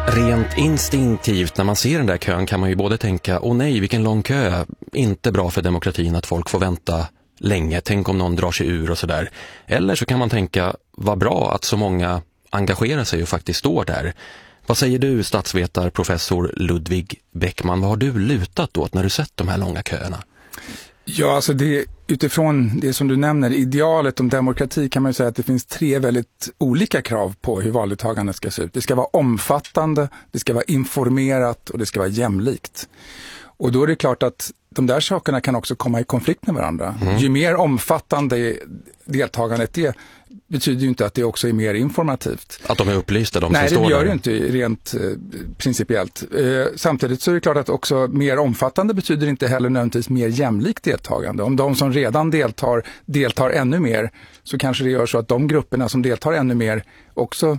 Rent instinktivt när man ser den där kön kan man ju både tänka, åh nej vilken lång kö, inte bra för demokratin att folk får vänta länge, tänk om någon drar sig ur och sådär. Eller så kan man tänka, vad bra att så många engagerar sig och faktiskt står där. Vad säger du, statsvetarprofessor Ludvig Bäckman, vad har du lutat åt när du sett de här långa köerna? Ja, alltså utifrån det som du nämner, idealet om demokrati, kan man ju säga att det finns 3 väldigt olika krav på hur valdeltagandet ska se ut. Det ska vara omfattande, det ska vara informerat och det ska vara jämlikt. Och då är det klart att de där sakerna kan också komma i konflikt med varandra. Ju mer omfattande deltagandet är, betyder ju inte att det också är mer informativt. Att de är upplysta, de som står där? Nej, det gör det inte rent principiellt. Samtidigt så är det klart att också mer omfattande betyder inte heller nödvändigtvis mer jämlikt deltagande. Om de som redan deltar ännu mer, så kanske det gör så att de grupperna som deltar ännu mer också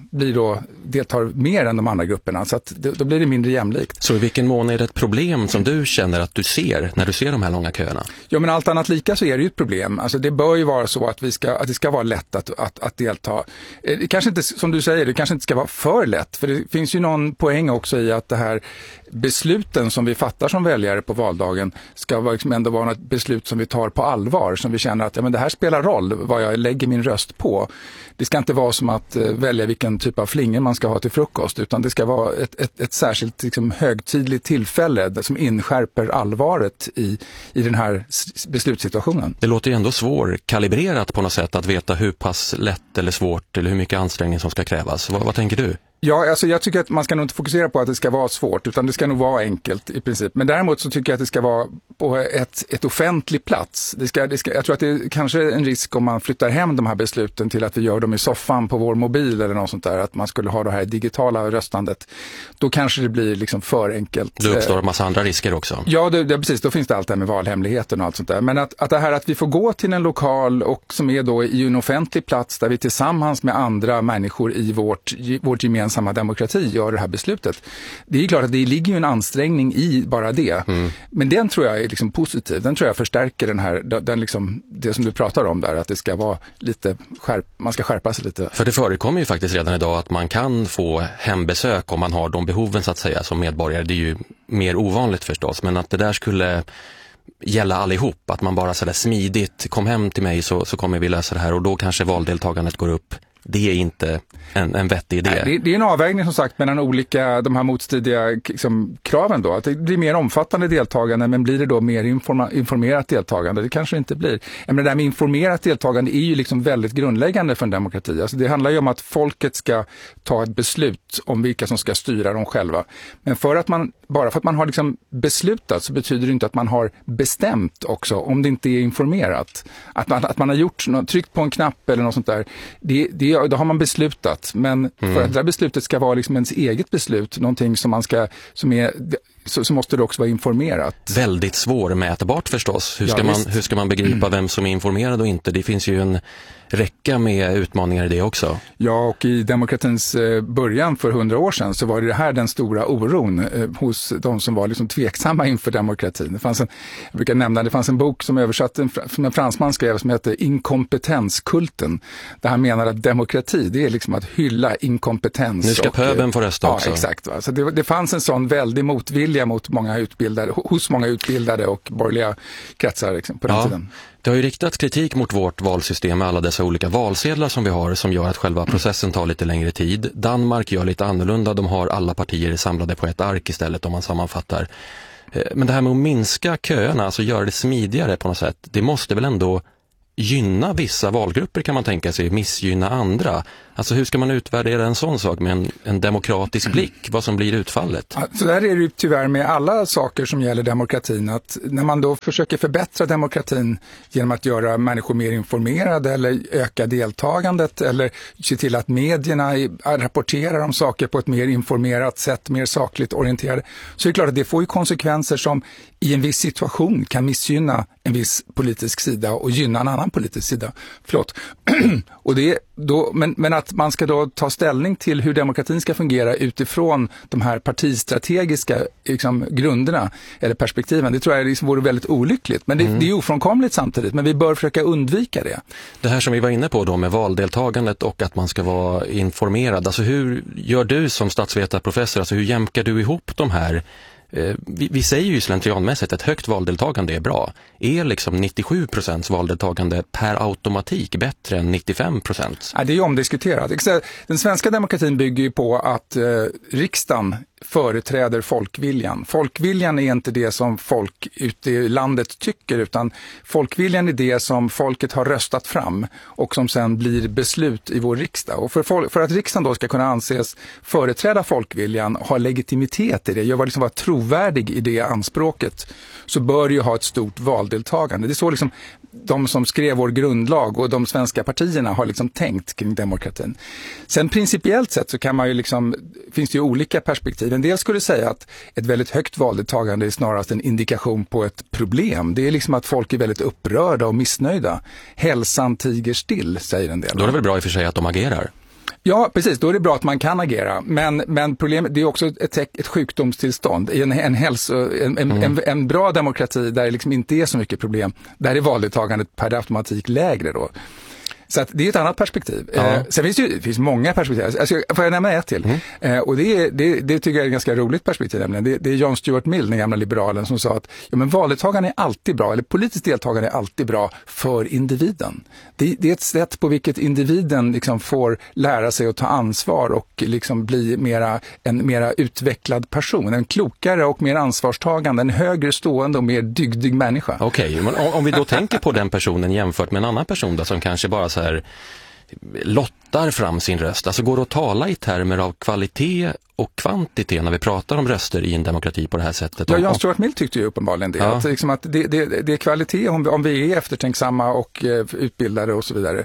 deltar mer än de andra grupperna. Så att då blir det mindre jämlikt. Så i vilken mån är det ett problem som du känner att du ser när du ser de här långa köerna? Ja, men allt annat lika så är det ju ett problem. Alltså det bör ju vara så att det ska vara lätt att delta. Det kanske inte, som du säger, det kanske inte ska vara för lätt. För det finns ju någon poäng också i att det här besluten som vi fattar som väljare på valdagen ska liksom ändå vara ett beslut som vi tar på allvar. Som vi känner att men det här spelar roll vad jag lägger min röst på. Det ska inte vara som att välja vilken typ av flingor man ska ha till frukost, utan det ska vara ett särskilt liksom, högtidligt tillfälle som inskärper allvaret i den här beslutssituationen. Det låter ju ändå svårkalibrerat på något sätt att veta hur pass lätt eller svårt eller hur mycket ansträngning som ska krävas. Vad tänker du? Ja, alltså jag tycker att man ska nog inte fokusera på att det ska vara svårt, utan det ska nog vara enkelt i princip. Men däremot så tycker jag att det ska vara på ett offentlig plats. Jag tror att det är kanske en risk om man flyttar hem de här besluten till att vi gör dem i soffan på vår mobil eller något sånt där, att man skulle ha det här digitala röstandet. Då kanske det blir liksom för enkelt. Det uppstår en massa andra risker också. Ja, det precis. Då finns det allt det här med valhemligheten och allt sånt där. Men att det här att vi får gå till en lokal och som är då i en offentlig plats där vi tillsammans med andra människor i vårt gemensamma demokrati gör det här beslutet. Det är klart att det ligger ju en ansträngning i bara det. Men den tror jag är liksom positiv. Den tror jag förstärker den liksom, det som du pratar om där, att det ska vara lite man ska skärpa sig lite. För det förekommer ju faktiskt redan idag att man kan få hembesök om man har de behoven så att säga som medborgare. Det är ju mer ovanligt förstås, men att det där skulle gälla allihop, att man bara sådär smidigt kom hem till mig så kommer vi lösa det här och då kanske valdeltagandet går upp. Det är inte en vettig idé. Nej, det är en avvägning som sagt mellan de här motstridiga liksom, kraven då. Att det blir mer omfattande deltagande, men blir det då mer informerat deltagande? Det kanske inte blir. Men det där med informerat deltagande är ju liksom väldigt grundläggande för en demokrati. Alltså det handlar ju om att folket ska ta ett beslut om vilka som ska styra dem själva. Men bara för att man har liksom beslutat så betyder det inte att man har bestämt också, om det inte är informerat. Att man har gjort tryckt på en knapp eller något sånt där, då har man beslutat, men för att det här beslutet ska vara liksom ens eget beslut, någonting som så måste det också vara informerat. Väldigt svårmätbart förstås. Hur ska man begripa vem som är informerad och inte? Det finns ju en räcka med utmaningar i det också. Ja, och i demokratins början för 100 år sedan så var det här den stora oron hos de som var liksom tveksamma inför demokratin. Jag brukar nämna, det fanns en bok som som en fransman skrev som heter Inkompetenskulten. Där han menar att demokrati, det är liksom att hylla inkompetens. Nu ska pöbeln få rösta också. Ja, exakt. Va? Så det fanns en sån väldig motvilja hos många utbildade och borgerliga kretsar liksom, på den tiden. Det har ju riktats kritik mot vårt valsystem med alla dessa olika valsedlar som vi har som gör att själva processen tar lite längre tid. Danmark gör lite annorlunda, de har alla partier samlade på ett ark istället om man sammanfattar. Men det här med att minska köerna, alltså göra det smidigare på något sätt, det måste väl ändå gynna vissa valgrupper kan man tänka sig, missgynna andra. Alltså hur ska man utvärdera en sån sak med en demokratisk blick, vad som blir utfallet? Så där är det ju tyvärr med alla saker som gäller demokratin, att när man då försöker förbättra demokratin genom att göra människor mer informerade eller öka deltagandet eller se till att medierna rapporterar om saker på ett mer informerat sätt, mer sakligt orienterade, så är det klart att det får ju konsekvenser som i en viss situation kan missgynna en viss politisk sida och gynna en annan politisk sida. Förlåt. Och men att man ska då ta ställning till hur demokratin ska fungera utifrån de här partistrategiska liksom, grunderna eller perspektiven, det tror jag liksom vore väldigt olyckligt. Men det är ofrånkomligt samtidigt, men vi bör försöka undvika det. Det här som vi var inne på då med valdeltagandet och att man ska vara informerad, alltså hur gör du som statsvetarprofessor, alltså hur jämkar du ihop de här? Vi säger ju slentrianmässigt att högt valdeltagande är bra. Är liksom 97% valdeltagande per automatik bättre än 95%? Ja, det är ju omdiskuterat. Den svenska demokratin bygger ju på att riksdagen företräder folkviljan. Folkviljan är inte det som folk ute i landet tycker, utan folkviljan är det som folket har röstat fram och som sen blir beslut i vår riksdag. Och för att riksdagen då ska kunna anses företräda folkviljan, ha legitimitet i det, liksom vara trovärdig i det anspråket, så bör ju ha ett stort valdeltagande. Det är så liksom de som skrev vår grundlag och de svenska partierna har liksom tänkt kring demokratin. Sen principiellt sett så kan man ju liksom, finns det ju olika perspektiv. En del skulle säga att ett väldigt högt valdeltagande är snarast en indikation på ett problem. Det är liksom att folk är väldigt upprörda och missnöjda. Hälsan tiger still, säger en del. Då är det väl bra i och för sig att de agerar? Ja, precis. Då är det bra att man kan agera. Men problemet, det är också ett sjukdomstillstånd. I en bra demokrati där det liksom inte är så mycket problem, där är valdeltagandet per automatik lägre då. Så att det är ett annat perspektiv. Ja. Sen det finns många perspektiv. Alltså, får jag nämna ett till? Och det tycker jag är ett ganska roligt perspektiv. Nämligen. Det är John Stuart Mill, den gamla liberalen, som sa att valdeltagande är alltid bra, eller politiskt deltagande är alltid bra för individen. Det är ett sätt på vilket individen liksom får lära sig att ta ansvar och liksom bli en mera utvecklad person. En klokare och mer ansvarstagande, en högre stående och mer dygdig människa. Okej, men om vi då tänker på den personen jämfört med en annan person då, som kanske bara så här lottar fram sin röst. Alltså går det att tala i termer av kvalitet och kvantitet när vi pratar om röster i en demokrati på det här sättet? Ja, John Stuart Mill tyckte ju uppenbarligen det. Ja. Att, liksom att det är kvalitet om vi är eftertänksamma och utbildade och så vidare.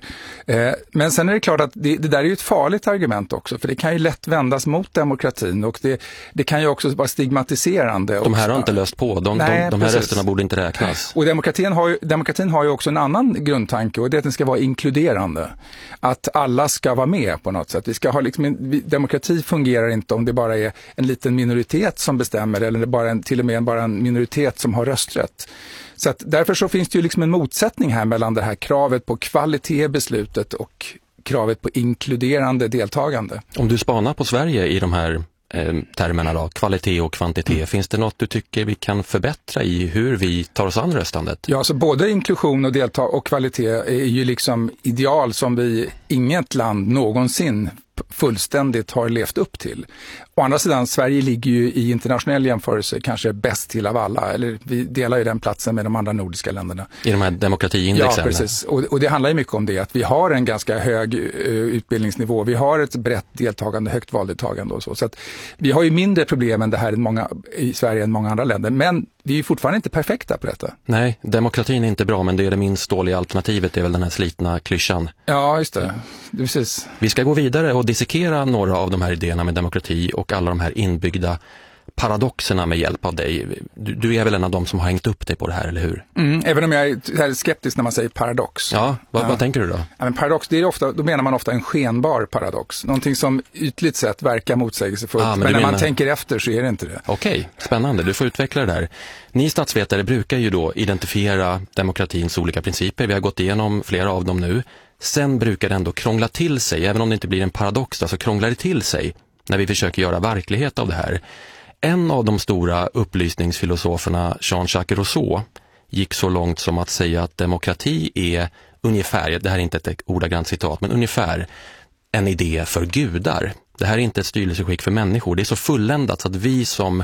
Men sen är det klart att det där är ju ett farligt argument också, för det kan ju lätt vändas mot demokratin och det kan ju också vara stigmatiserande. De här har inte löst på. De här rösterna borde inte räknas. Och demokratin har ju också en annan grundtanke, och det är att den ska vara inkluderande. Att alla ska vara med på något sätt. Vi ska ha demokrati fungerar inte om det bara är en liten minoritet som bestämmer, eller till och med bara en minoritet som har rösträtt. Så att därför så finns det ju liksom en motsättning här mellan det här kravet på kvalitet i beslutet och kravet på inkluderande deltagande. Om du spanar på Sverige i de här termerna då, kvalitet och kvantitet, finns det något du tycker vi kan förbättra i hur vi tar oss an röstandet? Ja, så både inklusion och kvalitet är ju liksom ideal som inget land någonsin fullständigt har levt upp till. Å andra sidan, Sverige ligger ju i internationell jämförelse kanske bäst till av alla, eller vi delar ju den platsen med de andra nordiska länderna. I de här demokratiindexen? Ja, precis. Och det handlar ju mycket om det, att vi har en ganska hög utbildningsnivå, vi har ett brett deltagande, högt valdeltagande och så. Så att vi har ju mindre problem än det här i Sverige än många andra länder, men vi är fortfarande inte perfekta på detta. Nej, demokratin är inte bra, men det är det minst dåliga alternativet, det är väl den här slitna klyschan. Ja, just det. Precis. Vi ska gå vidare och dissekera några av de här idéerna med demokrati och alla de här inbyggda paradoxerna med hjälp av dig. Du är väl en av dem som har hängt upp dig på det här, eller hur? Även om jag är skeptisk när man säger paradox. Ja, vad tänker du då? Ja, men paradox, då menar man ofta en skenbar paradox. Någonting som ytligt sett verkar motsägelsefullt, men när man tänker efter så är det inte det. Okej, spännande. Du får utveckla det där. Ni statsvetare brukar ju då identifiera demokratins olika principer. Vi har gått igenom flera av dem nu. Sen brukar det ändå krångla till sig, även om det inte blir en paradox då, så krånglar det till sig när vi försöker göra verklighet av det här. En av de stora upplysningsfilosoferna, Jean-Jacques Rousseau, gick så långt som att säga att demokrati är ungefär, det här är inte ett ordagrant citat, men ungefär en idé för gudar. Det här är inte ett styrelseskick för människor. Det är så fulländat så att vi som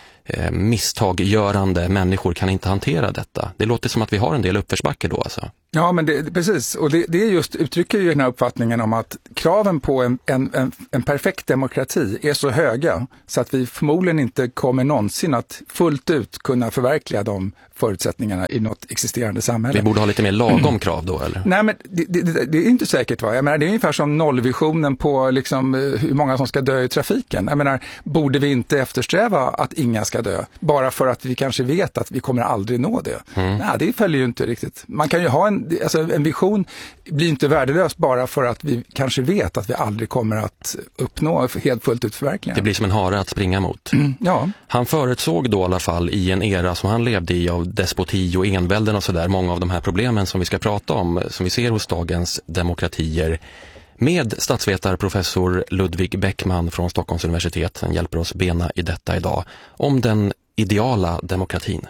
misstaggörande människor kan inte hantera detta. Det låter som att vi har en del uppförsbacke då alltså. Ja, men precis. Och det just uttrycker ju den här uppfattningen om att kraven på en perfekt demokrati är så höga så att vi förmodligen inte kommer någonsin att fullt ut kunna förverkliga de förutsättningarna i något existerande samhälle. Vi borde ha lite mer lagom krav då, eller? Nej, men det är inte säkert, va? Jag menar, det är ungefär som nollvisionen på liksom, hur många som ska dö i trafiken. Jag menar, borde vi inte eftersträva att inga ska ska dö, bara för att vi kanske vet att vi kommer aldrig nå det. Nej, det följer ju inte riktigt. Man kan ju ha en vision blir inte värdelös bara för att vi kanske vet att vi aldrig kommer att uppnå helt fullt ut förverkligen. Det blir som en hare att springa mot. Ja. Han förutsåg då i alla fall i en era som han levde i av despoti och envälden och sådär, många av de här problemen som vi ska prata om, som vi ser hos dagens demokratier, med statsvetarprofessor Ludvig Bäckman från Stockholms universitet. Han hjälper oss bena i detta idag om den ideala demokratin.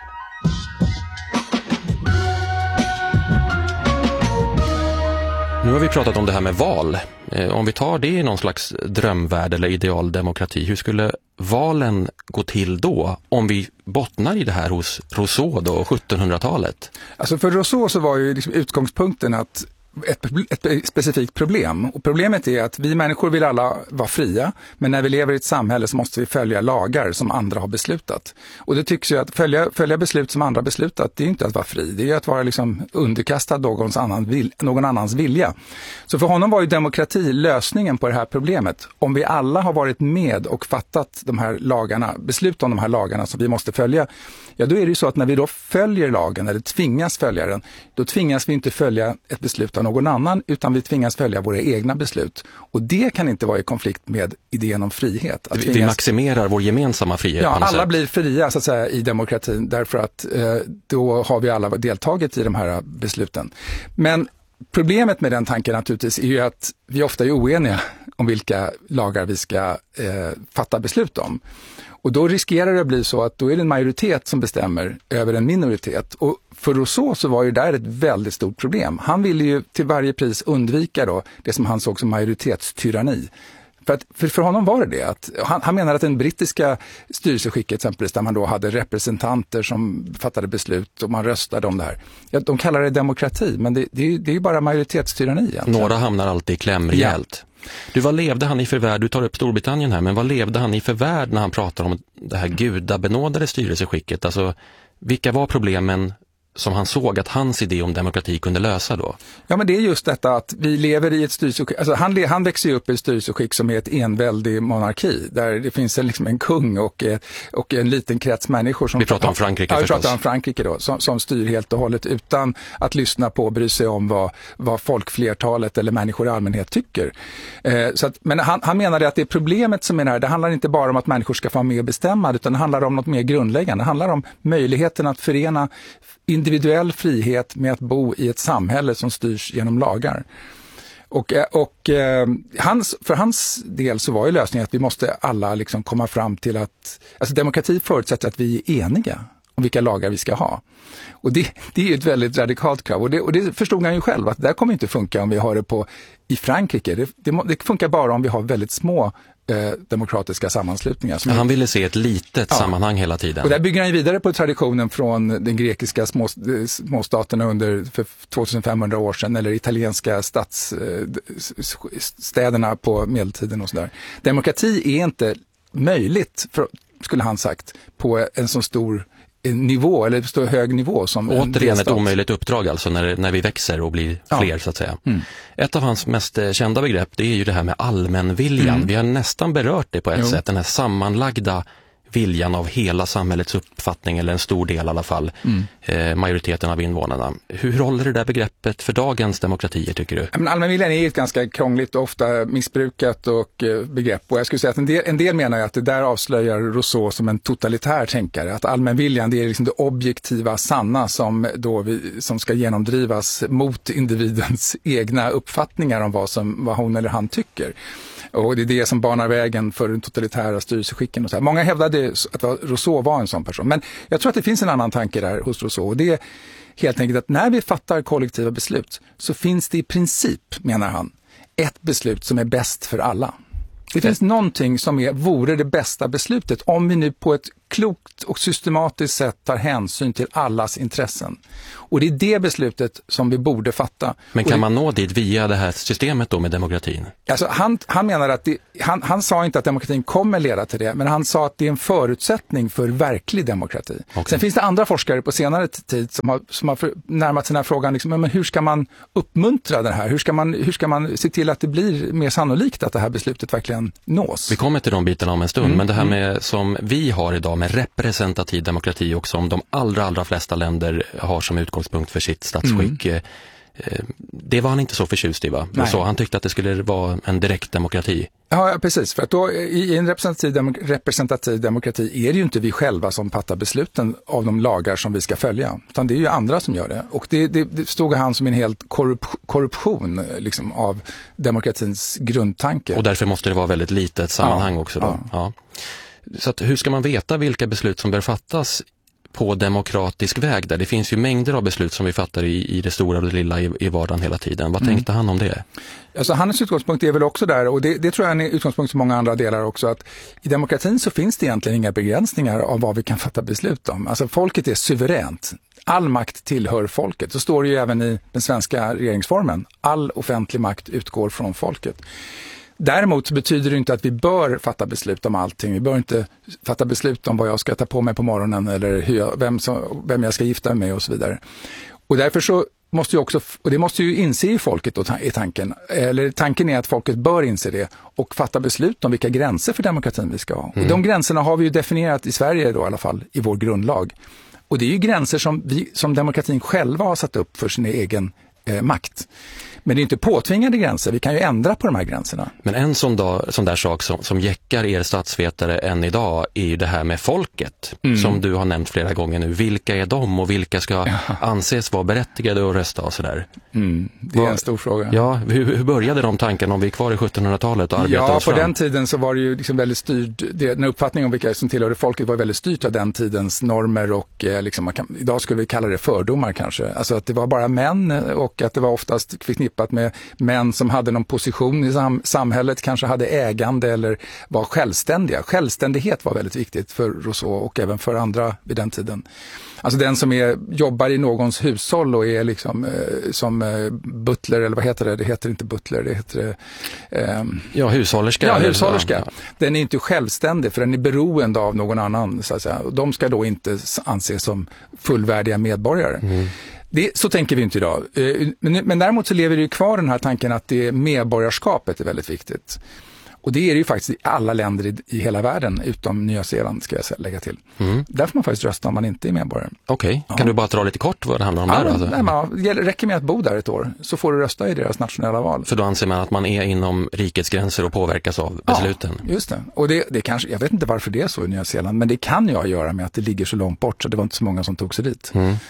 Nu har vi pratat om det här med val. Om vi tar det i någon slags drömvärld eller idealdemokrati, hur skulle valen gå till då om vi bottnar i det här hos Rousseau då, 1700-talet? Alltså för Rousseau så var ju liksom utgångspunkten att ett specifikt problem. Och problemet är att vi människor vill alla vara fria, men när vi lever i ett samhälle så måste vi följa lagar som andra har beslutat. Och det tycks ju att följa beslut som andra beslutat, det är inte att vara fri. Det är ju att vara liksom underkastad någon annans vilja. Så för honom var ju demokrati lösningen på det här problemet. Om vi alla har varit med och fattat de här lagarna, beslut om de här lagarna som vi måste följa, ja då är det ju så att när vi då följer lagen eller tvingas följa den, då tvingas vi inte följa ett beslut av någon annan, utan vi tvingas följa våra egna beslut. Och det kan inte vara i konflikt med idén om frihet. Att vi maximerar vår gemensamma frihet. Ja, alla blir fria så att säga i demokratin, därför att då har vi alla deltagit i de här besluten. Men problemet med den tanken naturligtvis är ju att vi ofta är oeniga om vilka lagar vi ska fatta beslut om. Och då riskerar det att bli så att då är det en majoritet som bestämmer över en minoritet. Och för Rousseau så var ju där ett väldigt stort problem. Han ville ju till varje pris undvika då det som han såg som majoritetstyranni. För honom var det att han menar att den brittiska styrelseskicket exempelvis, där man då hade representanter som fattade beslut och man röstade om det här. Ja, de kallar det demokrati, men det är ju bara majoritetstyranni egentligen. Några hamnar alltid i kläm rejält. Ja. Du, vad levde han i för värld? Du tar upp Storbritannien här, men vad levde han i för värld när han pratar om det här gudabenådade styrelseskicket? Alltså, vilka var problemen som han såg att hans idé om demokrati kunde lösa då? Ja, men det är just detta att vi lever i ett styrelseskick. Alltså han växer ju upp i ett styrelseskick som är ett enväldig monarki, där det finns en kung och en liten krets människor som... Vi pratar om Frankrike förstås. Ja, vi pratar om Frankrike då, som styr helt och hållet utan att lyssna på och bry sig om vad folkflertalet eller människor i allmänhet tycker. Men han menade att det problemet som är här, det handlar inte bara om att människor ska få vara med och bestämma, utan det handlar om något mer grundläggande. Det handlar om möjligheten att förena individuell frihet med att bo i ett samhälle som styrs genom lagar. För hans del så var ju lösningen att vi måste alla liksom komma fram till att, alltså demokrati förutsätter att vi är eniga om vilka lagar vi ska ha. Och det är ju ett väldigt radikalt krav. Och det förstod han ju själv, att det där kommer inte funka om vi har det i Frankrike. Det funkar bara om vi har väldigt små demokratiska sammanslutningar. Han ville se ett litet sammanhang hela tiden. Och där bygger han vidare på traditionen från den grekiska småstaterna för 2500 år sedan, eller italienska städerna på medeltiden och sådär. Demokrati är inte möjligt, skulle han sagt, på en så stor nivå eller så hög nivå som återigen ett omöjligt uppdrag alltså när vi växer och blir fler så att säga. Ett av hans mest kända begrepp, det är ju det här med allmänviljan. Vi har nästan berört det på ett sätt, den här sammanlagda viljan av hela samhällets uppfattning, eller en stor del i alla fall, majoriteten av invånarna. Hur håller det där begreppet för dagens demokratier, tycker du? Men allmänviljan är ett ganska krångligt och ofta missbrukat begrepp, och jag skulle säga att en del menar att det där avslöjar Rousseau som en totalitär tänkare, att allmänviljan, det är liksom det objektiva sanna som ska genomdrivas mot individens egna uppfattningar om vad hon eller han tycker. Och det är det som banar vägen för den totalitära styrelseskicken och så här. Många hävdade att Rousseau var en sån person. Men jag tror att det finns en annan tanke där hos Rousseau. Och det är helt enkelt att när vi fattar kollektiva beslut så finns det i princip, menar han, ett beslut som är bäst för alla. Det finns någonting som vore det bästa beslutet om vi nu på ett klokt och systematiskt sätt tar hänsyn till allas intressen. Och det är det beslutet som vi borde fatta. Men kan man nå dit via det här systemet då med demokratin? Alltså han menar att han sa inte att demokratin kommer leda till det, men han sa att det är en förutsättning för verklig demokrati. Okay. Sen finns det andra forskare på senare tid som har närmat sig den här frågan, liksom, men hur ska man uppmuntra det här? Hur ska man se till att det blir mer sannolikt att det här beslutet verkligen nås? Vi kommer till de bitarna om en stund, men det här med som vi har idag med med representativ demokrati och som de allra flesta länder har som utgångspunkt för sitt statsskick. Det var han inte så förtjust i, va? Så han tyckte att det skulle vara en direkt demokrati. Ja, precis. För att då i en representativ demokrati är det ju inte vi själva som fattar besluten av de lagar som vi ska följa. Utan det är ju andra som gör det. Och det stod han som en helt korruption liksom, av demokratins grundtanke. Och därför måste det vara väldigt litet sammanhang också då. Ja. Så att, hur ska man veta vilka beslut som bör fattas på demokratisk väg där? Det finns ju mängder av beslut som vi fattar i det stora och det lilla i vardagen hela tiden. Vad tänkte han om det? Alltså, hans utgångspunkt är väl också där, och det tror jag är en utgångspunkt för många andra delar också, att i demokratin så finns det egentligen inga begränsningar av vad vi kan fatta beslut om. Alltså folket är suveränt. All makt tillhör folket. Så står det ju även i den svenska regeringsformen. All offentlig makt utgår från folket. Däremot betyder det inte att vi bör fatta beslut om allting. Vi bör inte fatta beslut om vad jag ska ta på mig på morgonen eller vem jag ska gifta mig med och så vidare. Och därför så måste ju också, och det måste ju inse i folket då, i tanken. Eller tanken är att folket bör inse det och fatta beslut om vilka gränser för demokratin vi ska ha. Och de gränserna har vi ju definierat i Sverige då i alla fall, i vår grundlag. Och det är ju gränser som demokratin själva har satt upp för sin egen makt. Men det är inte påtvingade gränser, vi kan ju ändra på de här gränserna. Men en sån där sak som jäckar er statsvetare än idag är ju det här med folket, som du har nämnt flera gånger nu. Vilka är de och vilka ska anses vara berättigade att rösta och sådär? Det är en stor fråga. Ja, hur började de tankarna om vi är kvar i 1700-talet och arbetar oss fram? På den tiden så var det ju liksom väldigt styrt, den uppfattningen om vilka som tillhörde folket var väldigt styrt av den tidens normer och liksom idag skulle vi kalla det fördomar kanske. Alltså att det var bara män och att det var oftast förknippat med män som hade någon position i samhället, kanske hade ägande eller var självständiga. Självständighet var väldigt viktigt för Rousseau och även för andra vid den tiden. Alltså den som jobbar i någons hushåll och är liksom som butler, eller vad heter det? Det heter inte butler, det heter hushållerska. Ja, hushållerska. Ja. Den är inte självständig för den är beroende av någon annan, så att säga. De ska då inte anses som fullvärdiga medborgare. Så tänker vi inte idag. Men däremot så lever det ju kvar den här tanken att det medborgarskapet är väldigt viktigt. Och det är det ju faktiskt i alla länder i hela världen, utom Nya Zeeland ska jag lägga till. Där får man faktiskt rösta om man inte är medborgare. Okej. Kan du bara dra lite kort vad det handlar om där? Alltså? Det räcker med att bo där ett år, så får du rösta i deras nationella val. För då anser man att man är inom rikets gränser och påverkas av besluten? Ja, just det. Och det kanske, jag vet inte varför det är så i Nya Zeeland, men det kan ju göra med att det ligger så långt bort så det var inte så många som tog sig dit.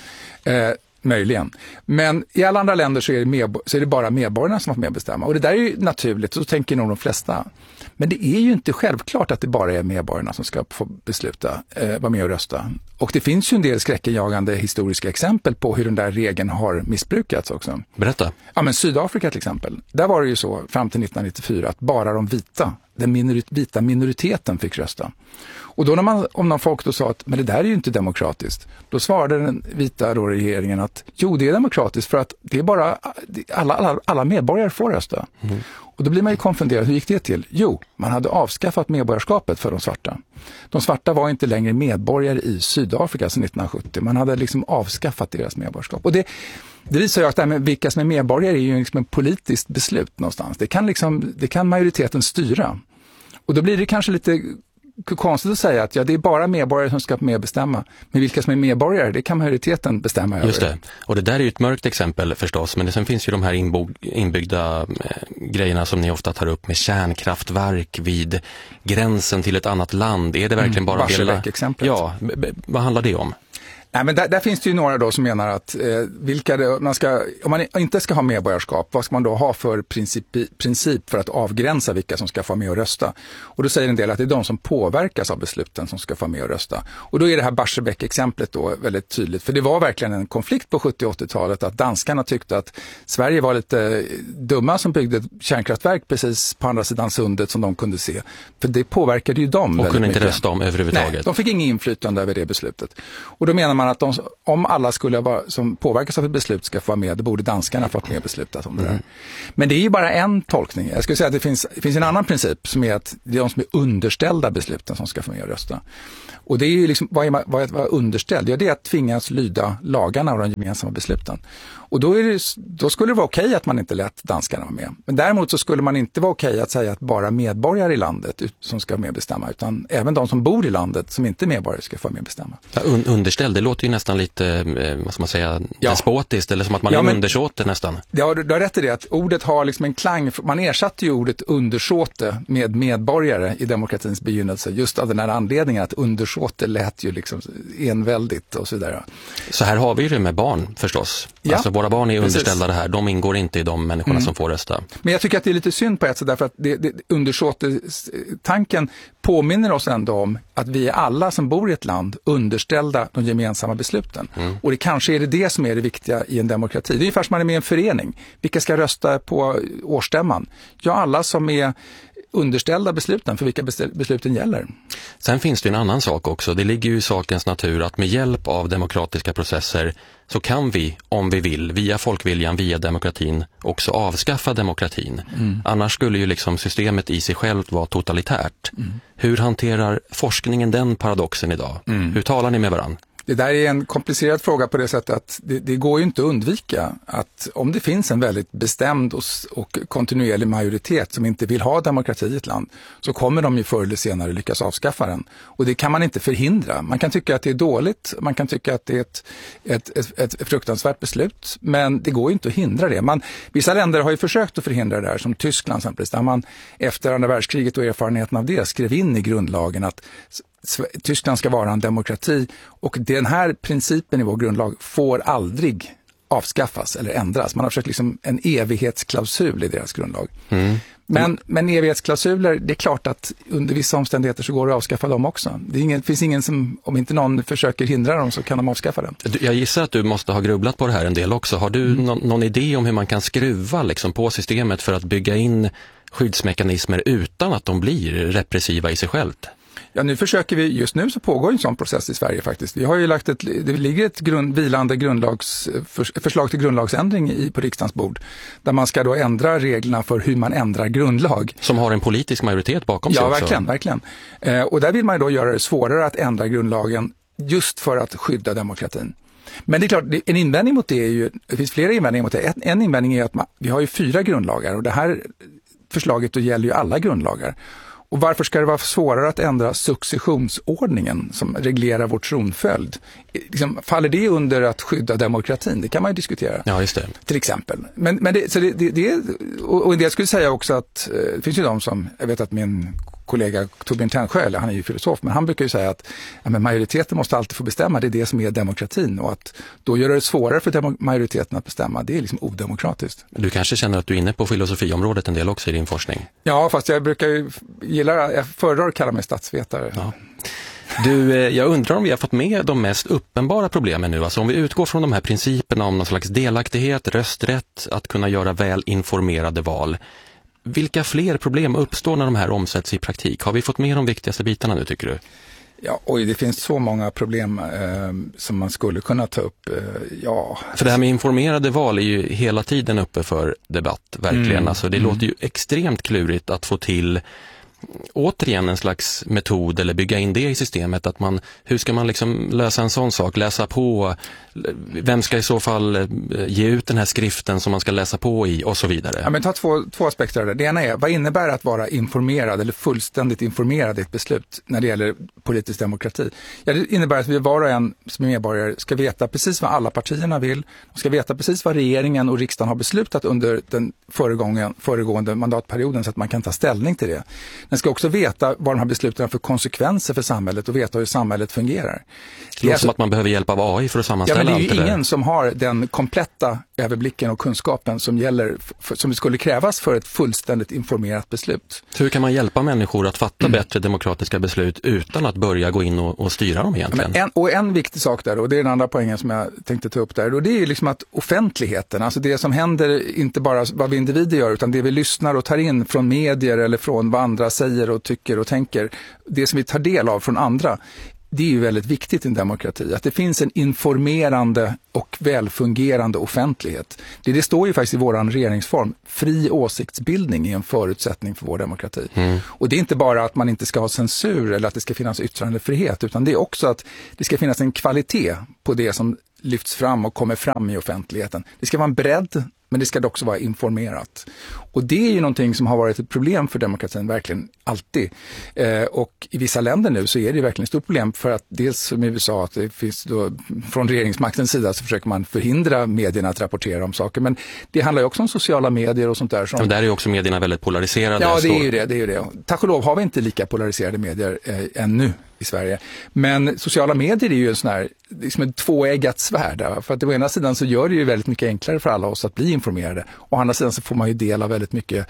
Möjligen. Men i alla andra länder så är det bara medborgarna som får med bestämma. Och det där är ju naturligt, så tänker nog de flesta. Men det är ju inte självklart att det bara är medborgarna som ska få besluta, vara med och rösta. Och det finns ju en del skräckenjagande historiska exempel på hur den där regeln har missbrukats också. Berätta. Ja, men Sydafrika till exempel. Där var det ju så fram till 1994 att bara de den vita minoriteten fick rösta. Och då om någon folk då sa att men det där är ju inte demokratiskt, då svarade den vita regeringen att jo, det är demokratiskt för att det är bara alla medborgare får rösta. Och då blir man ju konfunderad, hur gick det till? Jo, man hade avskaffat medborgarskapet för de svarta. De svarta var inte längre medborgare i Sydafrika sedan 1970. Man hade liksom avskaffat deras medborgarskap. Och det visar ju att det här med vilka som är medborgare är ju liksom ett politiskt beslut någonstans. Det kan majoriteten styra. Och då blir det kanske lite konstigt att säga att det är bara medborgare som ska medbestämma. Men vilka som är medborgare, det kan majoriteten bestämma över. Just det. Och det där är ju ett mörkt exempel förstås. Men sen finns ju de här inbyggda grejerna som ni ofta tar upp med kärnkraftverk vid gränsen till ett annat land. Är det verkligen bara Barsebäck-exemplet? Ja, vad handlar det om? Nej, men där finns det ju några då som menar att om man inte ska ha medborgarskap, vad ska man då ha för princip för att avgränsa vilka som ska få med och rösta? Och då säger en del att det är de som påverkas av besluten som ska få med och rösta. Och då är det här Barsebäck-exemplet då väldigt tydligt. För det var verkligen en konflikt på 70- och 80-talet att danskarna tyckte att Sverige var lite dumma som byggde ett kärnkraftverk precis på andra sidan sundet som de kunde se. För det påverkade ju dem. Och kunde inte rösta om överhuvudtaget. Nej, de fick ingen inflytande över det beslutet. Och då menar man man att om alla skulle vara, som påverkas av ett beslut ska få vara med, då borde danskarna fått med beslutat om det där. Men det är ju bara en tolkning. Jag skulle säga att det finns en annan princip som är att det är de som är underställda besluten som ska få med och rösta. Och det är ju liksom, vad är att vara underställd? Ja, det är att tvingas lyda lagarna och de gemensamma besluten. Och då skulle det vara okej att man inte lät danskarna vara med. Men däremot så skulle man inte vara okej att säga att bara medborgare i landet som ska med bestämma, utan även de som bor i landet som inte är medborgare ska få med bestämma. Ja, underställd, det låter ju nästan lite, vad ska man säga, despotiskt, eller som att man är undersåte nästan. Ja, du har rätt i det, att ordet har liksom en klang, man ersatte ju ordet undersåte med medborgare i demokratins begynnelse, just av den här anledningen att undersåte lät ju liksom enväldigt och så vidare. Så här har vi det med barn förstås. Ja, alltså våra barn är underställda det här, de ingår inte i de människorna som får rösta. Men jag tycker att det är lite synd på ett sätt, därför att undersåtestanken påminner oss ändå om att vi är alla som bor i ett land underställda de gemensamma besluten. Och det kanske är det som är det viktiga i en demokrati. Det är ungefär som man är med i en förening. Vilka ska rösta på årsstämman? Ja, alla som är underställda besluten för vilka besluten gäller. Sen finns det en annan sak också. Det ligger ju i sakens natur att med hjälp av demokratiska processer så kan vi, om vi vill, via folkviljan, via demokratin, också avskaffa demokratin. Annars skulle ju liksom systemet i sig självt vara totalitärt. Hur hanterar forskningen den paradoxen idag? Hur talar ni med varandra? Det där är en komplicerad fråga på det sättet att det går ju inte att undvika att om det finns en väldigt bestämd och kontinuerlig majoritet som inte vill ha demokrati i ett land, så kommer de ju förr eller senare lyckas avskaffa den. Och det kan man inte förhindra. Man kan tycka att det är dåligt, man kan tycka att det är ett fruktansvärt beslut, men det går ju inte att hindra det. Vissa länder har ju försökt att förhindra det här, som Tyskland exempelvis, där man efter andra världskriget och erfarenheten av det skrev in i grundlagen att Tyskland ska vara en demokrati, och den här principen i vår grundlag får aldrig avskaffas eller ändras. Man har försökt liksom en evighetsklausul i deras grundlag. Men evighetsklausuler, det är klart att under vissa omständigheter så går det att avskaffa dem också. Det finns ingen som, om inte någon försöker hindra dem, så kan de avskaffa dem. Jag gissar att du måste ha grubblat på det här en del också. Har du någon idé om hur man kan skruva liksom på systemet för att bygga in skyddsmekanismer utan att de blir repressiva i sig självt? Ja, just nu så pågår en sån process i Sverige faktiskt. Vi har ju det ligger ett vilande förslag till grundlagsändring på riksdagens bord, där man ska då ändra reglerna för hur man ändrar grundlag. Som har en politisk majoritet bakom sig också. Ja, verkligen. Och där vill man ju då göra det svårare att ändra grundlagen just för att skydda demokratin. Men det är klart, en invändning mot det är ju, det finns flera invändningar mot det. En invändning är att vi har ju 4 grundlagar, och det här förslaget då gäller ju alla grundlagar. Och varför ska det vara svårare att ändra successionsordningen som reglerar vår tronföljd? Liksom, faller det under att skydda demokratin? Det kan man ju diskutera. Ja, just det. Till exempel. Och det skulle säga också att det finns ju de som, jag vet att min kollega Torbjörn Tännsjö, han är ju filosof, men han brukar ju säga att majoriteten måste alltid få bestämma, det är det som är demokratin, och att då gör det svårare för majoriteten att bestämma, det är liksom odemokratiskt. Du kanske känner att du är inne på filosofiområdet en del också i din forskning? Ja, fast jag brukar ju jag föredrar att kalla mig statsvetare. Ja. Jag undrar om vi har fått med de mest uppenbara problemen nu. Alltså om vi utgår från de här principerna om någon slags delaktighet, rösträtt, att kunna göra väl informerade val. Vilka fler problem uppstår när de här omsätts i praktik? Har vi fått med de viktigaste bitarna nu, tycker du? Ja, det finns så många problem som man skulle kunna ta upp. För det här med informerade val är ju hela tiden uppe för debatt, verkligen. Alltså det låter ju extremt klurigt att få till återigen en slags metod eller bygga in det i systemet, att hur ska man liksom lösa en sån sak, läsa på, vem ska i så fall ge ut den här skriften som man ska läsa på i och så vidare. Ja, men ta två aspekter av det. Det ena är, vad innebär att vara informerad eller fullständigt informerad i ett beslut när det gäller politisk demokrati? Ja, det innebär att vi var och en som medborgare ska veta precis vad alla partierna vill, de ska veta precis vad regeringen och riksdagen har beslutat under den föregående mandatperioden, så att man kan ta ställning till det. Den ska också veta vad de här besluten har för konsekvenser för samhället och veta hur samhället fungerar. Det är som att man behöver hjälp av AI för att sammanställa allt det där. Ja, men det är ju ingen som har den kompletta överblicken och kunskapen som gäller, som det skulle krävas för ett fullständigt informerat beslut. Så hur kan man hjälpa människor att fatta bättre demokratiska beslut utan att börja gå in och styra dem egentligen? Ja, en viktig sak där, och det är den andra poängen som jag tänkte ta upp där, och det är ju liksom att offentligheten, alltså det som händer, inte bara vad vi individer gör, utan det vi lyssnar och tar in från medier eller från vad andra säger och tycker och tänker, det som vi tar del av från andra, det är ju väldigt viktigt i en demokrati, att det finns en informerande och välfungerande offentlighet. Det står ju faktiskt i vår regeringsform, fri åsiktsbildning är en förutsättning för vår demokrati. Och det är inte bara att man inte ska ha censur eller att det ska finnas yttrandefrihet, utan det är också att det ska finnas en kvalitet på det som lyfts fram och kommer fram i offentligheten. Det ska vara en bredd, men det ska också vara informerat. Och det är ju någonting som har varit ett problem för demokratin verkligen alltid. Och i vissa länder nu så är det verkligen ett stort problem, för att dels som i USA att det finns då, från regeringsmaktens sida så försöker man förhindra medierna att rapportera om saker. Men det handlar ju också om sociala medier och sånt där. Men där är ju också medierna väldigt polariserade. Ja, det är ju det. Tack och lov har vi inte lika polariserade medier ännu i Sverige. Men sociala medier är ju en sån här, liksom ett tvåeggat svärd. För att å ena sidan så gör det ju väldigt mycket enklare för alla oss att bli informerade. Å andra sidan så får man ju del av väldigt mycket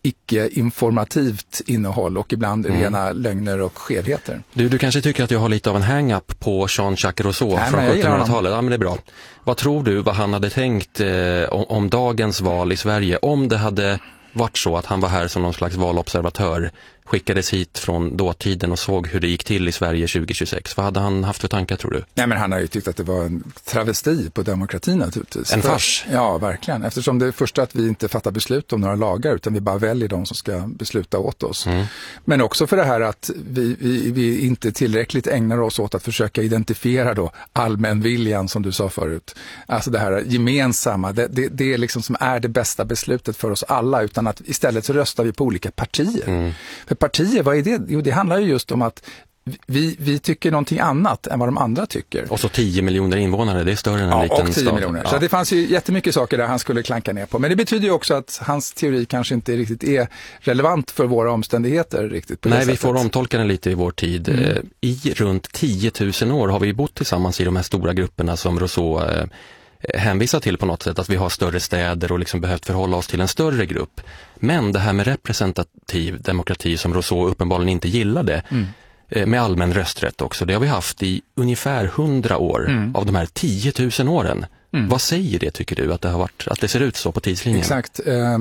icke-informativt innehåll och ibland rena lögner och skevheter. Du kanske tycker att jag har lite av en hang-up på Jean-Jacques Rousseau från 1700-talet. Ja, men det är bra. Vad tror du vad han hade tänkt om dagens val i Sverige? Om det hade varit så att han var här som någon slags valobservatör, skickades hit från dåtiden och såg hur det gick till i Sverige 2026. Vad hade han haft för tankar, tror du? Nej, men han har ju tyckt att det var en travesti på demokratin naturligtvis. En fars? Ja, verkligen. Eftersom det är först att vi inte fattar beslut om några lagar, utan vi bara väljer de som ska besluta åt oss. Men också för det här att vi inte tillräckligt ägnar oss åt att försöka identifiera då allmänviljan, som du sa förut. Alltså det här gemensamma, det är liksom som är det bästa beslutet för oss alla, utan att istället så röstar vi på olika partier. För partier, vad är det? Jo, det handlar ju just om att vi tycker någonting annat än vad de andra tycker. Och så 10 miljoner invånare, det är större än en liten stad. Och 10 miljoner. Ja. Så det fanns ju jättemycket saker där han skulle klanka ner på. Men det betyder ju också att hans teori kanske inte riktigt är relevant för våra omständigheter riktigt på det sättet. Vi får omtolka den lite i vår tid. I runt 10 000 år har vi bott tillsammans i de här stora grupperna som Rousseau hänvisar till på något sätt, att vi har större städer och liksom behövt förhålla oss till en större grupp. Men det här med representativ demokrati som Rousseau uppenbarligen inte gillade, med allmän rösträtt också, det har vi haft i ungefär 100 år av de här 10 000 åren. Vad säger det, tycker du, att det har varit, att det ser ut så på tidslinjen? Exakt.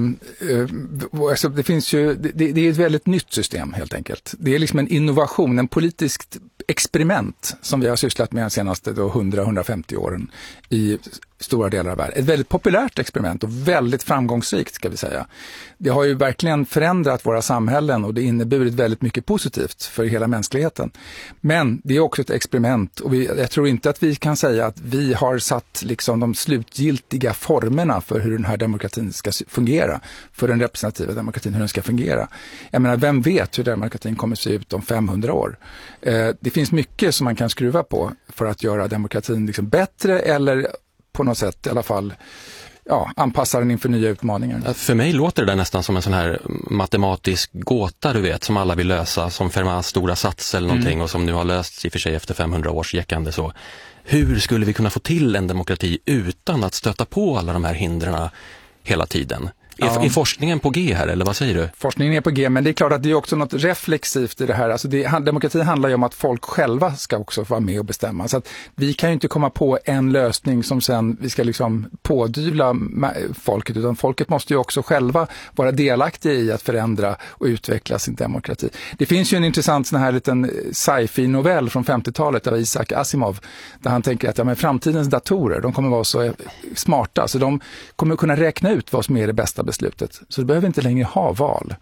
Alltså det finns ju, det är ett väldigt nytt system helt enkelt. Det är liksom en innovation, en politiskt experiment som vi har sysslat med de senaste 100-150 åren i stora delar av världen. Ett väldigt populärt experiment och väldigt framgångsrikt, ska vi säga. Det har ju verkligen förändrat våra samhällen och det inneburit väldigt mycket positivt för hela mänskligheten. Men det är också ett experiment och jag tror inte att vi kan säga att vi har satt liksom de slutgiltiga formerna för hur den här demokratin ska fungera, för den representativa demokratin, hur den ska fungera. Jag menar, vem vet hur demokratin kommer att se ut om 500 år? Det finns mycket som man kan skruva på för att göra demokratin liksom bättre eller på något sätt i alla fall anpassa den inför nya utmaningar. För mig låter det där nästan som en sån här matematisk gåta, du vet, som alla vill lösa, som Fermats stora sats eller någonting och som nu har lösts i och för sig efter 500 års jäckande så. Hur skulle vi kunna få till en demokrati utan att stöta på alla de här hindren hela tiden? Är forskningen på G här, eller vad säger du? Forskningen är på G, men det är klart att det är också något reflexivt i det här. Alltså demokrati handlar ju om att folk själva ska också vara med och bestämma. Så att vi kan ju inte komma på en lösning som sen vi ska liksom pådyvla folket, utan folket måste ju också själva vara delaktiga i att förändra och utveckla sin demokrati. Det finns ju en intressant sån här liten sci-fi-novell från 50-talet av Isaac Asimov, där han tänker att framtidens datorer, de kommer vara så smarta, så de kommer kunna räkna ut vad som är det bästa beslutet. Så det behöver inte längre ha val.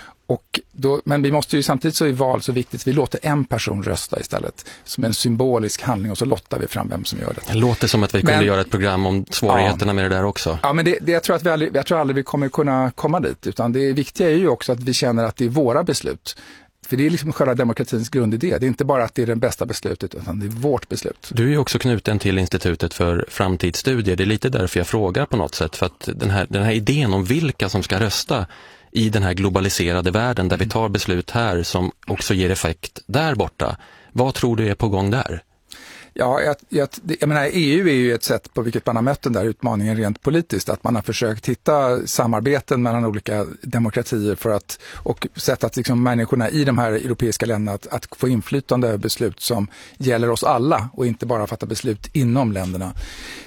Men vi måste ju samtidigt, så är val så viktigt, vi låter en person rösta istället som en symbolisk handling och så lottar vi fram vem som gör det. Det låter som att vi kunde göra ett program om svårigheterna med det där också. Ja, men jag tror aldrig vi kommer kunna komma dit, utan det viktiga är ju också att vi känner att det är våra beslut. För det är liksom själva demokratins grundidé. Det är inte bara att det är det bästa beslutet, utan det är vårt beslut. Du är ju också knuten till Institutet för framtidsstudier. Det är lite därför jag frågar på något sätt. För att den här idén om vilka som ska rösta i den här globaliserade världen där vi tar beslut här som också ger effekt där borta. Vad tror du är på gång där? Ja, jag menar, EU är ju ett sätt på vilket man har mött den där utmaningen rent politiskt. Att man har försökt hitta samarbeten mellan olika demokratier och sätt att liksom människorna i de här europeiska länderna att få inflytande över beslut som gäller oss alla och inte bara fatta beslut inom länderna.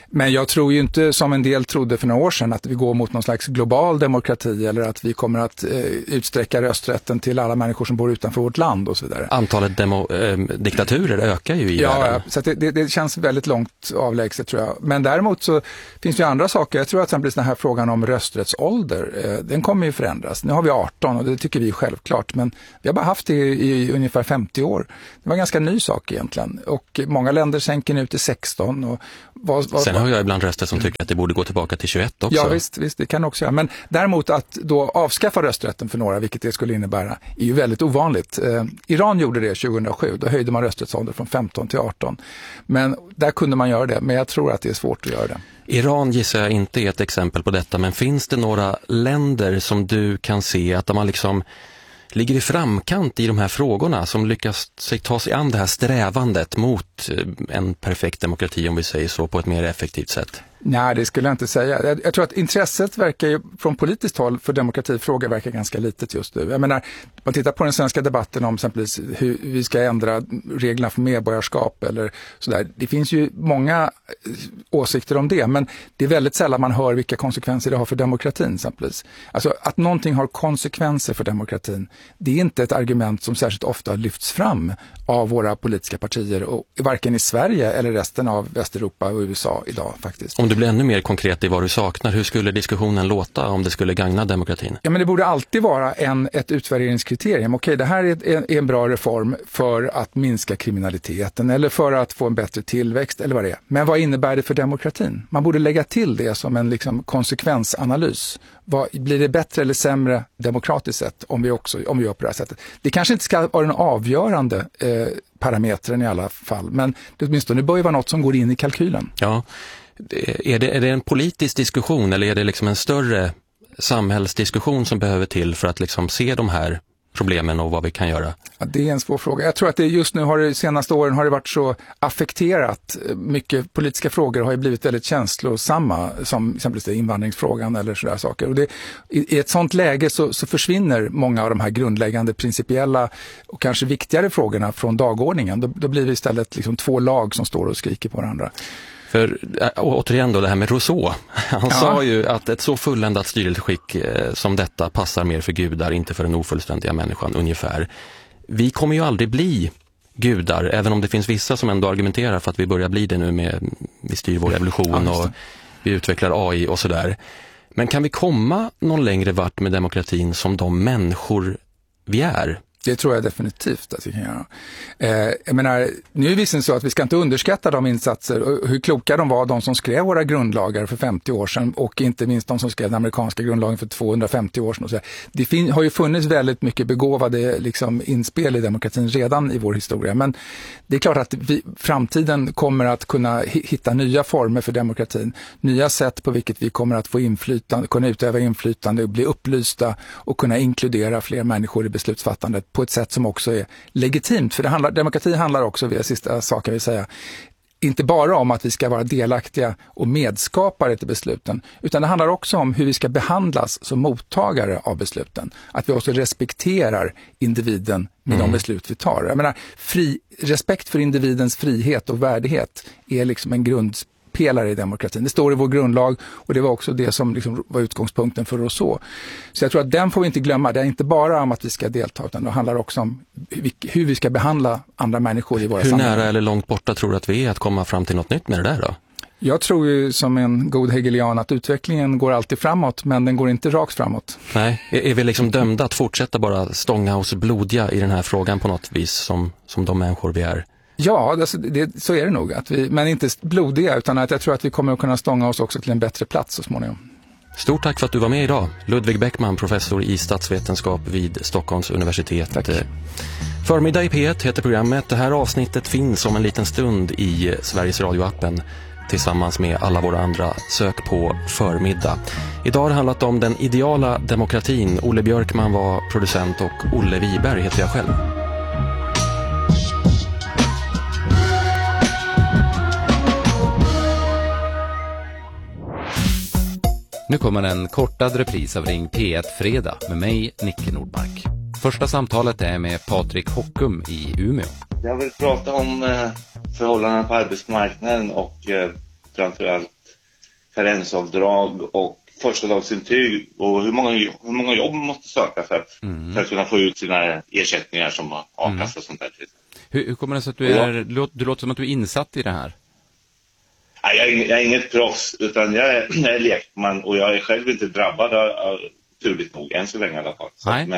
Men jag tror ju inte, som en del trodde för några år sedan, att vi går mot någon slags global demokrati eller att vi kommer att utsträcka rösträtten till alla människor som bor utanför vårt land och så vidare. Antalet diktaturer ökar ju i världen. Ja, så att det känns väldigt långt avlägset, tror jag. Men däremot så finns det ju andra saker. Jag tror att sen blir den här frågan om rösträttsålder, den kommer ju förändras. Nu har vi 18 och det tycker vi är självklart, men vi har bara haft det i ungefär 50 år. Det var en ganska ny sak egentligen. Och många länder sänker nu till 16. Och sen har jag ibland röster som tycker att det borde gå tillbaka till 21 också. Ja, visst, det kan också göra. Men däremot att då avskaffa rösträtten för några, vilket det skulle innebära, är ju väldigt ovanligt. Iran gjorde det 2007. Då höjde man rösträttsålder från 15 till 18. Men där kunde man göra det, men jag tror att det är svårt att göra det. Iran gissar jag inte är ett exempel på detta, men finns det några länder som du kan se att de har liksom ligger i framkant i de här frågorna, som lyckas sig ta sig an det här strävandet mot en perfekt demokrati, om vi säger så, på ett mer effektivt sätt? Nej, det skulle jag inte säga. Jag tror att intresset verkar ju från politiskt håll för demokratifrågor verkar ganska litet just nu. Jag menar, man tittar på den svenska debatten om exempelvis hur vi ska ändra reglerna för medborgarskap eller sådär. Det finns ju många åsikter om det, men det är väldigt sällan man hör vilka konsekvenser det har för demokratin exempelvis. Alltså att någonting har konsekvenser för demokratin, det är inte ett argument som särskilt ofta lyfts fram av våra politiska partier, och varken i Sverige eller resten av Västeuropa och USA idag faktiskt. Om du blir ännu mer konkret i vad du saknar, hur skulle diskussionen låta om det skulle gagna demokratin? Ja, men det borde alltid vara ett utvärderingskriterium. Okej, det här är en bra reform för att minska kriminaliteten eller för att få en bättre tillväxt eller vad det är. Men vad innebär det för demokratin? Man borde lägga till det som en konsekvensanalys. Blir det bättre eller sämre demokratiskt sett om vi gör på det här sättet? Det kanske inte ska vara den avgörande parametern i alla fall, men det åtminstone bör ju vara något som går in i kalkylen. Ja. Är det en politisk diskussion eller är det liksom en större samhällsdiskussion som behöver till för att liksom se de här problemen och vad vi kan göra? Ja, det är en svår fråga. Jag tror att det just nu de senaste åren har det varit så affekterat. Mycket politiska frågor har ju blivit väldigt känslosamma, som exempelvis invandringsfrågan eller sådär saker. Och i ett sånt läge så försvinner många av de här grundläggande principiella och kanske viktigare frågorna från dagordningen. Då blir det istället liksom två lag som står och skriker på varandra. För återigen då det här med Rousseau. Han sa ju att ett så fulländat styrelseskick som detta passar mer för gudar, inte för den ofullständiga människan ungefär. Vi kommer ju aldrig bli gudar, även om det finns vissa som ändå argumenterar för att vi börjar bli det nu med vi styr vår evolution och vi utvecklar AI och sådär. Men kan vi komma någon längre vart med demokratin som de människor vi är? Det tror jag definitivt att vi kan göra. Jag menar, nu är det visserligen så att vi ska inte underskatta de insatser och hur kloka de var, de som skrev våra grundlagar för 50 år sedan och inte minst de som skrev den amerikanska grundlagen för 250 år sedan. Och så. Det har ju funnits väldigt mycket begåvade inspel i demokratin redan i vår historia, men det är klart att framtiden kommer att kunna hitta nya former för demokratin, nya sätt på vilket vi kommer att få inflytande, kunna utöva inflytande och bli upplysta och kunna inkludera fler människor i beslutsfattandet på ett sätt som också är legitimt. För demokrati handlar också, det sista saken jag vill säga, inte bara om att vi ska vara delaktiga och medskapare till besluten, utan det handlar också om hur vi ska behandlas som mottagare av besluten. Att vi också respekterar individen med de beslut vi tar. Jag menar, respekt för individens frihet och värdighet är liksom en grundpelare i demokratin. Det står i vår grundlag och det var också det som var utgångspunkten för Rousseau. Så jag tror att den får vi inte glömma. Det är inte bara om att vi ska delta, utan det handlar också om hur vi ska behandla andra människor i våra samhällen. Hur nära eller långt borta tror du att vi är att komma fram till något nytt med det där då? Jag tror ju som en god hegelian att utvecklingen går alltid framåt, men den går inte rakt framåt. Nej, är vi liksom dömda att fortsätta bara stånga oss blodiga i den här frågan på något vis som de människor vi är? Ja, så är det nog. Men inte blodiga, utan att jag tror att vi kommer att kunna stånga oss också till en bättre plats så småningom. Stort tack för att du var med idag. Ludvig Bäckman, professor i statsvetenskap vid Stockholms universitet. Tack. Förmiddag i P1 heter programmet. Det här avsnittet finns om en liten stund i Sveriges Radio-appen tillsammans med alla våra andra. Sök på förmiddag. Idag har det handlat om den ideala demokratin. Olle Björkman var producent och Olle Wiberg heter jag själv. Nu kommer en kortad repris av Ring P1 Fredag med mig, Nicke Nordmark. Första samtalet är med Patrik Hockum i Umeå. Jag vill prata om förhållandena på arbetsmarknaden och framförallt karensavdrag och förstadagsintyg och hur många jobb man måste söka för att kunna få ut sina ersättningar som a-kassa och sånt där. Hur kommer det sig att du låter som att du är insatt i det här? Nej, jag är inget proffs, utan jag är lekman och jag är själv inte drabbad av turligt nog, än så länge i alla fall.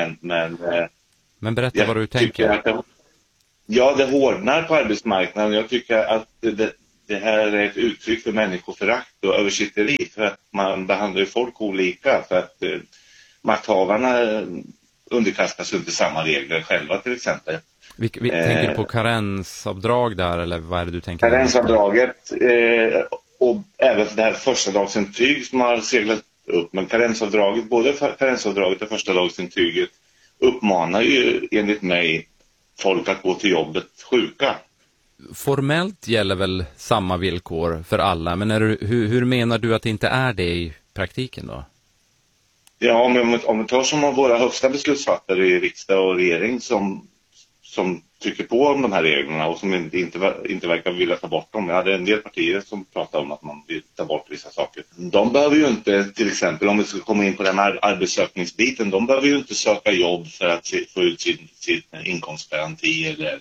Men berätta vad du tänker. Det hårdnar på arbetsmarknaden. Jag tycker att det här är ett uttryck för människoförakt och översitteri, för att man behandlar ju folk olika, för att makthavarna underkastas inte samma regler själva till exempel. Tänker du på karensavdrag där, eller vad är det du tänker? Karensavdraget och även det här förstadagsintyg som har seglat upp. Men karensavdraget, både karensavdraget och förstadagsintyget uppmanar ju enligt mig folk att gå till jobbet sjuka. Formellt gäller väl samma villkor för alla, men hur menar du att det inte är det i praktiken då? Ja, om vi tar som av våra högsta beslutsfattare i riksdag och regering som trycker på om de här reglerna och som inte verkar vilja ta bort dem. Jag hade en del partier som pratade om att man vill ta bort vissa saker. De behöver ju inte, till exempel om vi ska komma in på den här arbetssökningsbiten, de behöver ju inte söka jobb för att få ut sin inkomstgaranti eller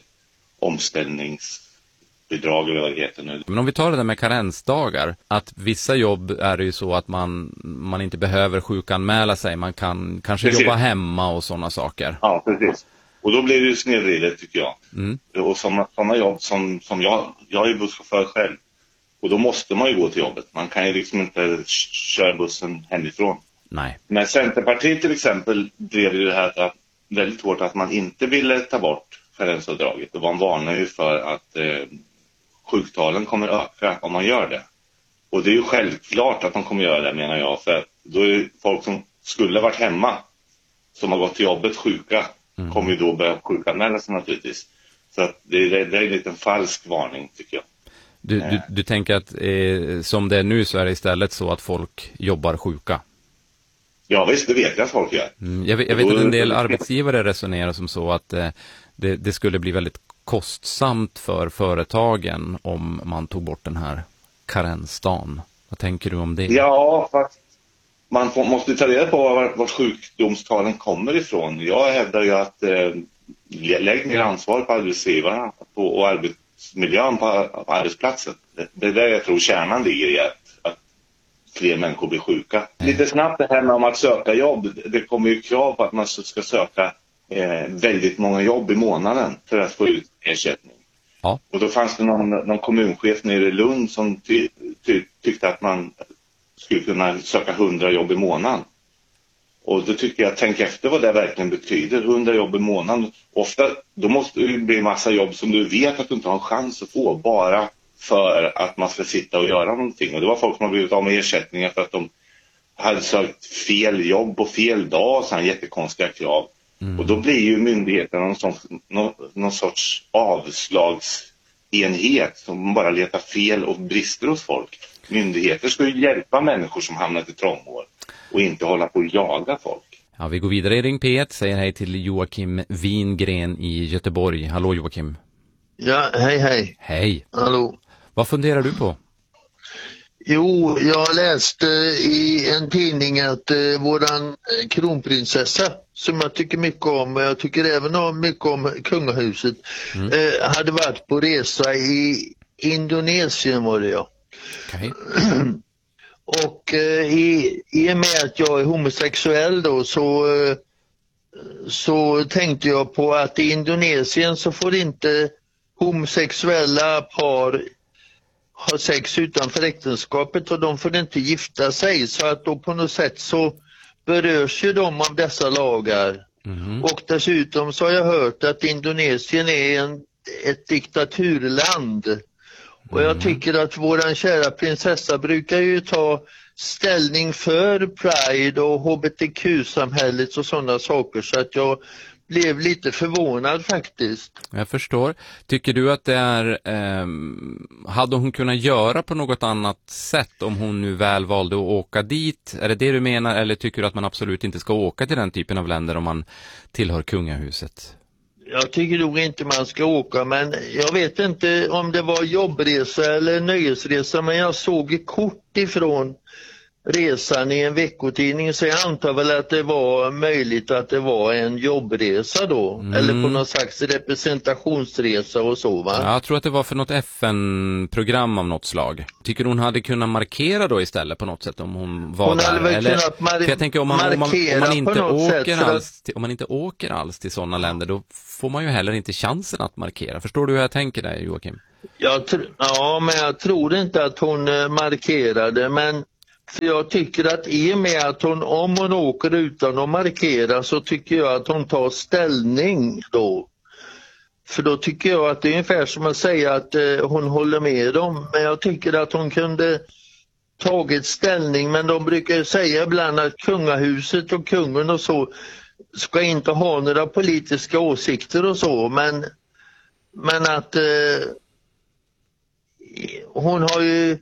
omställningsbidrag eller vad det heter nu. Men om vi tar det där med karensdagar, att vissa jobb är det ju så att man inte behöver sjukanmäla sig, man kan kanske jobba hemma och sådana saker. Ja, precis. Och då blir det ju snedvridet tycker jag. Och sådana jobb som jag är ju busschaufför själv. Och då måste man ju gå till jobbet. Man kan ju liksom inte köra bussen hemifrån. Nej. Men Centerpartiet till exempel drev ju det här väldigt hårt att man inte ville ta bort karensavdraget. Och man varnar ju för att sjuktalen kommer öka om man gör det. Och det är ju självklart att de kommer göra det, menar jag. För då är det folk som skulle varit hemma, som har gått till jobbet sjuka, kommer ju då börja sjukanmäla sig naturligtvis. Så att det är en liten falsk varning tycker jag. Du tänker att som det är nu så är det istället så att folk jobbar sjuka? Ja visst, det vet jag att folk gör. Jag vet att en del arbetsgivare resonerar som så att det skulle bli väldigt kostsamt för företagen om man tog bort den här karensdagen. Vad tänker du om det? Ja, fast man måste ta reda på var sjukdomstalen kommer ifrån. Jag hävdar ju att lägg ner ansvar på arbetsgivarna och arbetsmiljön på arbetsplatsen. Det är där jag tror kärnan ligger i att fler människor blir sjuka. Lite snabbt det här med om att söka jobb. Det kommer ju krav på att man ska söka väldigt många jobb i månaden för att få ut ersättning. Ja. Och då fanns det någon kommunchef nere i Lund som tyckte att man skulle kunna söka 100 jobb i månaden. Och då tycker jag, tänk efter vad det verkligen betyder, 100 jobb i månaden. Ofta, då måste det bli en massa jobb som du vet att du inte har en chans att få bara för att man ska sitta och göra någonting. Och det var folk som har blivit av med ersättningar för att de hade sökt fel jobb på fel dag och sådana jättekonstiga krav. Och då blir ju myndigheterna någon sorts avslagsenhet som bara letar fel och brister hos folk. Myndigheter ska ju hjälpa människor som hamnat i trångmål och inte hålla på att jaga folk. Ja, vi går vidare i Ring P1, säger hej till Joakim Wingren i Göteborg. Hallå Joakim. Ja, hej. Hej. Hallå. Vad funderar du på? Jo, jag läste i en tidning att våran kronprinsessa, som jag tycker mycket om, och jag tycker även mycket om kungahuset, hade varit på resa i Indonesien var det Okay. Och i och med att jag är homosexuell då så tänkte jag på att i Indonesien så får inte homosexuella par ha sex utanför äktenskapet och de får inte gifta sig, så att då på något sätt så berörs ju de av dessa lagar. Och dessutom så har jag hört att Indonesien är ett diktaturland. Och jag tycker att våran kära prinsessa brukar ju ta ställning för Pride och HBTQ-samhället och sådana saker, så att jag blev lite förvånad faktiskt. Jag förstår. Tycker du att det är hade hon kunnat göra på något annat sätt om hon nu väl valde att åka dit? Är det du menar, eller tycker du att man absolut inte ska åka till den typen av länder om man tillhör kungahuset? Jag tycker nog inte man ska åka, men jag vet inte om det var jobbresa eller nöjesresa, men jag såg ett kort ifrån resan i en veckotidning, så jag antar väl att det var möjligt att det var en jobbresa då, eller på någon slags representationsresa och så, va? Ja, jag tror att det var för något FN-program av något slag. Tycker hon hade kunnat markera då istället på något sätt om hon var hon där? Hade väl eller, kunnat för jag tänker om man inte åker alls till sådana länder, då får man ju heller inte chansen att markera. Förstår du hur jag tänker där, Joakim? Men jag tror inte att hon markerade, men för jag tycker att i och med att om hon åker utan att markera, så tycker jag att hon tar ställning då. För då tycker jag att det är ungefär som att säga att hon håller med dem. Men jag tycker att hon kunde tagit ställning, men de brukar säga ibland att kungahuset och kungen och så ska inte ha några politiska åsikter och så, men att hon har ju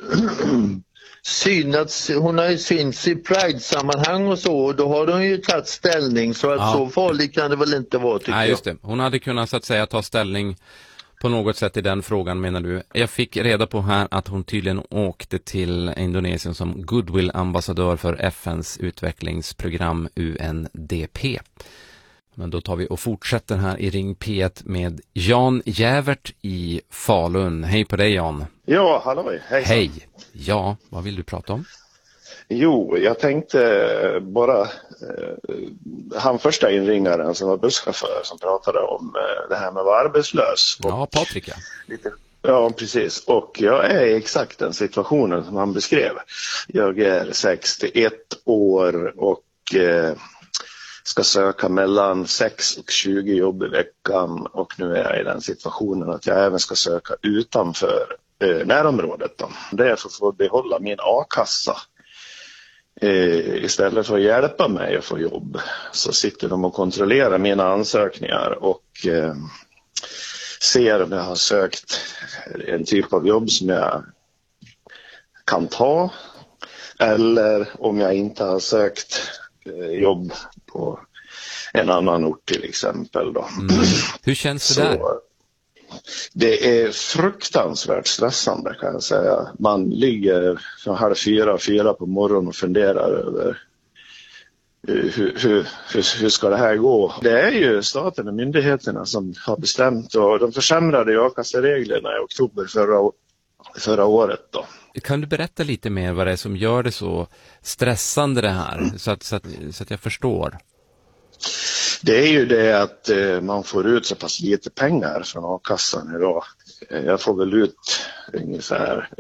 hon har ju synts i Pride-sammanhang och så, och då har hon ju tagit ställning, så att så farligt kan det väl inte vara, tycker jag. Just det. Hon hade kunnat så att säga ta ställning på något sätt i den frågan, menar du? Jag fick reda på här att hon tydligen åkte till Indonesien som goodwill-ambassadör för FNs utvecklingsprogram UNDP. Men då tar vi och fortsätter här i Ring P1 med Jan Jävert i Falun. Hej på dig, Jan. Ja, halloj. Hej. Ja, vad vill du prata om? Jo, jag tänkte bara han första inringaren som var busschaufför som pratade om det här med att vara arbetslös. Ja, Patrik. Ja, precis. Och jag är i exakt den situationen som han beskrev. Jag är 61 år och ska söka mellan 6 och 20 jobb i veckan, och nu är jag i den situationen att jag även ska söka utanför närområdet då. Det är för att få behålla min a-kassa. Istället för att hjälpa mig att få jobb så sitter de och kontrollerar mina ansökningar och ser om jag har sökt en typ av jobb som jag kan ta, eller om jag inte har sökt jobb på en annan ort till exempel då. Hur känns det där? Det är fruktansvärt stressande, kan jag säga. Man ligger från 3:30 på morgonen och funderar över hur ska det här gå. Det är ju staten och myndigheterna som har bestämt, och de försämrade a-kassereglerna i oktober förra året då. Kan du berätta lite mer vad det är som gör det så stressande det här, så att jag förstår? Det är ju det att man får ut så pass lite pengar från a-kassan idag. Jag får väl ut ungefär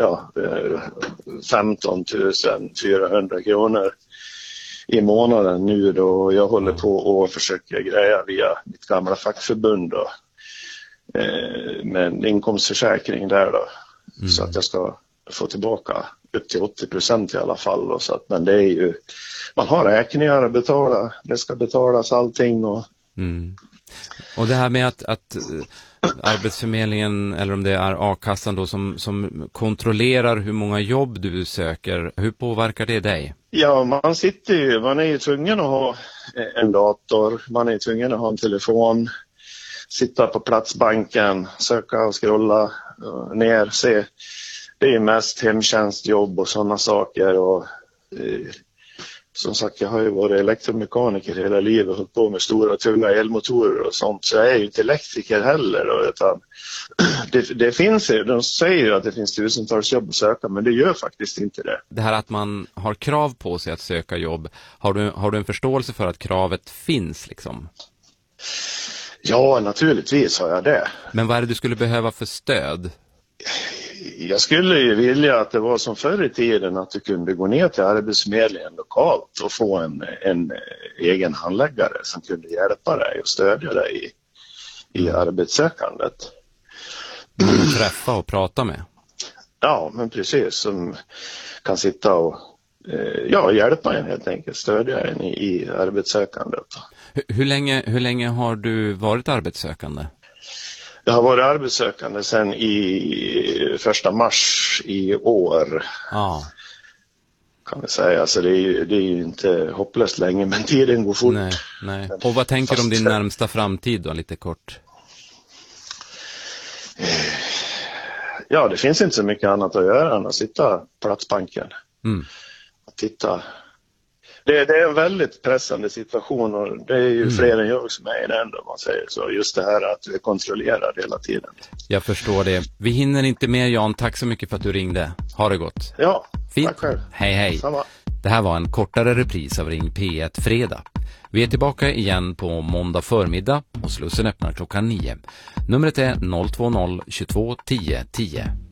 15 400 kronor i månaden nu då. Jag håller på och försöker greja via mitt gamla fackförbund då, med en inkomstförsäkring där då. Så att jag ska få tillbaka upp till 80% i alla fall då, så att, men det är ju, man har räkningar att betala, det ska betalas allting och Och det här med att Arbetsförmedlingen, eller om det är a-kassan då, som kontrollerar hur många jobb du söker, hur påverkar det dig? Ja, man är ju tvungen att ha en dator, man är tvungen att ha en telefon, sitta på Platsbanken, söka och scrolla ner, se. Det är mest hemtjänstjobb och sådana saker, och som sagt, jag har ju varit elektromekaniker hela livet och hållit på med stora tunga elmotorer och sånt, så jag är ju inte elektriker heller då, utan det finns ju, de säger ju att det finns tusentals jobb att söka, men det gör faktiskt inte det. Det här att man har krav på sig att söka jobb, har du en förståelse för att kravet finns liksom? Ja, naturligtvis har jag det. Men vad är det du skulle behöva för stöd? Jag skulle ju vilja att det var som förr i tiden, att du kunde gå ner till Arbetsförmedlingen lokalt och få en egen handläggare som kunde hjälpa dig och stödja dig i arbetssökandet. Träffa och prata med? Ja, men precis, som kan sitta och hjälpa en helt enkelt, stödja en i arbetssökandet. Hur länge har du varit arbetssökande? Jag har varit arbetssökande sedan i 1 mars i år. kan vi säga. Så det är ju inte hopplöst länge, men tiden går fort. Nej. Och vad tänker du om din närmsta framtid då, lite kort? Ja, det finns inte så mycket annat att göra än att sitta på Platsbanken. Att titta. Det är en väldigt pressande situation och det är ju fler än jag som är i den, om man säger så. Just det här att vi kontrollerar hela tiden. Jag förstår det. Vi hinner inte mer, Jan. Tack så mycket för att du ringde. Ha det gott. Ja, fint. Tack själv. Hej. Samma. Det här var en kortare repris av Ring P1 fredag. Vi är tillbaka igen på måndag förmiddag och Slussen öppnar klockan 9. Numret är 020 22 10 10.